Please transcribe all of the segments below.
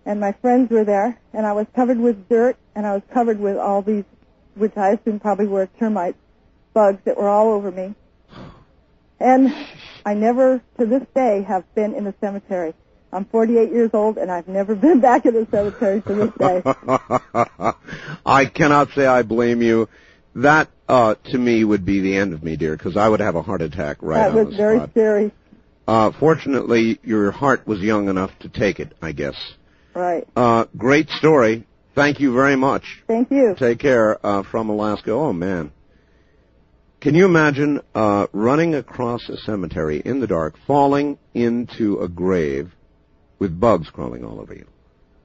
and my friends were there, and I was covered with dirt, and I was covered with all these, which I assume probably were termite bugs that were all over me. And I never, to this day, have been in a cemetery. I'm 48 years old, and I've never been back in a cemetery to this day. I cannot say I blame you. That, to me, would be the end of me, dear, because I would have a heart attack right on the spot. That was very scary. Fortunately, your heart was young enough to take it, I guess. Right. Great story. Thank you very much. Thank you. Take care. From Alaska. Oh, man. Can you imagine running across a cemetery in the dark, falling into a grave with bugs crawling all over you?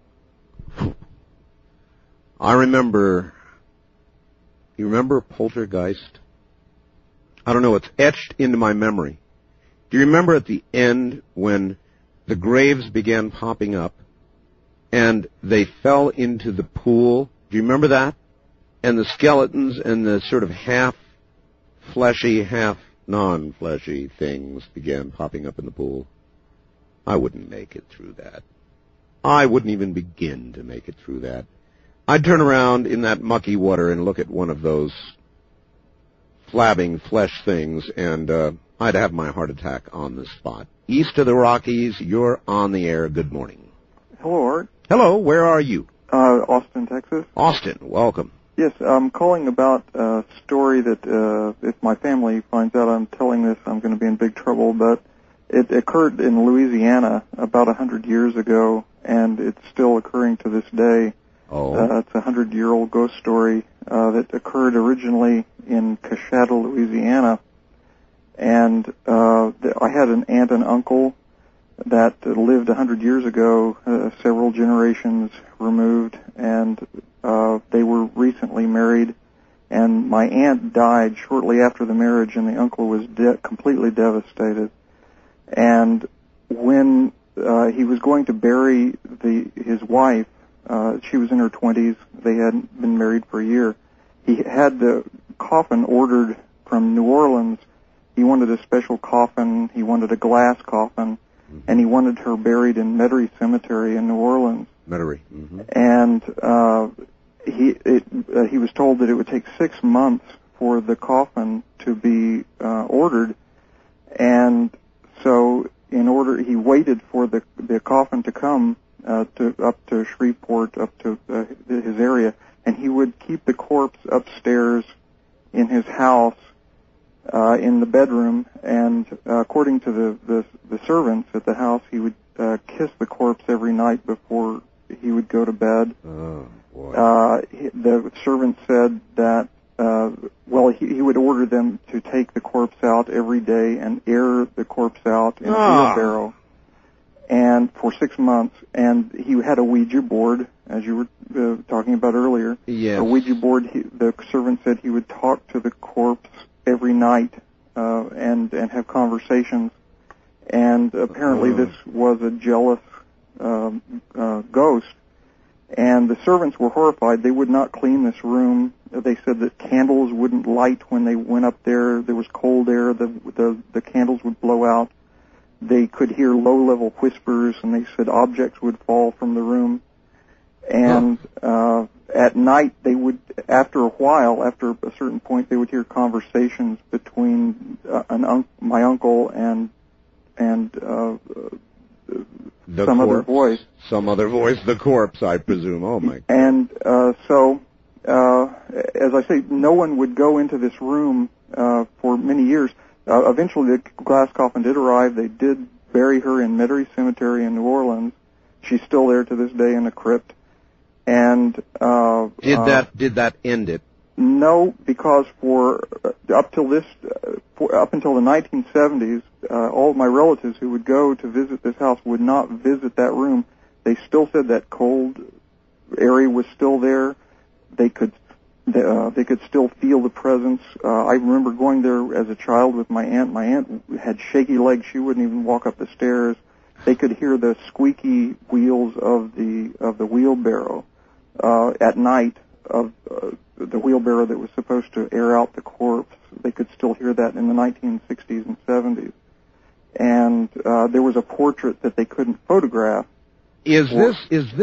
I remember... You remember Poltergeist? I don't know. It's etched into my memory. Do you remember at the end when the graves began popping up and they fell into the pool? Do you remember that? And the skeletons and the sort of half-fleshy, half-non-fleshy things began popping up in the pool. I wouldn't make it through that. I wouldn't even begin to make it through that. I'd turn around in that mucky water and look at one of those flabbing flesh things, and I'd have my heart attack on the spot. East of the Rockies, you're on the air. Good morning. Hello, Art. Hello, where are you? Austin, Texas. Austin, welcome. Yes, I'm calling about a story that if my family finds out I'm telling this, I'm going to be in big trouble, but it occurred in Louisiana about 100 years ago, and it's still occurring to this day. Oh. It's a 100-year-old ghost story that occurred originally in Coshada, Louisiana. And I had an aunt and uncle that lived 100 years ago, several generations removed, and they were recently married. And my aunt died shortly after the marriage, and the uncle was completely devastated. And when he was going to bury his wife, she was in her 20s. They hadn't been married for a year. He had the coffin ordered from New Orleans. He wanted a special coffin. He wanted a glass coffin, and he wanted her buried in Metairie Cemetery in New Orleans. Metairie. Mm-hmm. And he was told that it would take 6 months for the coffin to be ordered, and so he waited for the coffin to come up to Shreveport, up to his area, and he would keep the corpse upstairs in his house in the bedroom, and according to the servants at the house, he would kiss the corpse every night before he would go to bed. Oh, boy. The servant said that he would order them to take the corpse out every day and air the corpse out in a wheelbarrow, and for 6 months. And he had a Ouija board, as you were talking about earlier. Yes. A Ouija board. The servant said he would talk to the corpse every night and have conversations. And apparently this was a jealous ghost. And the servants were horrified. They would not clean this room. They said that candles wouldn't light when they went up there. There was cold air. The candles would blow out. They could hear low-level whispers, and they said objects would fall from the room. And at night, they would, after a while, after a certain point, they would hear conversations between my uncle and some other voice. Some other voice, the corpse, I presume. Oh, my God. And so, as I say, no one would go into this room for many years. Eventually, the glass coffin did arrive. They did bury her in Metairie Cemetery in New Orleans. She's still there to this day in a crypt. And did that end it? No, because up until the 1970s, all of my relatives who would go to visit this house would not visit that room. They still said that cold area was still there. They could still feel the presence. I remember going there as a child with my aunt. My aunt had shaky legs; she wouldn't even walk up the stairs. They could hear the squeaky wheels of the wheelbarrow at night of the wheelbarrow that was supposed to air out the corpse. They could still hear that in the 1960s and 70s. And there was a portrait that they couldn't photograph. Is this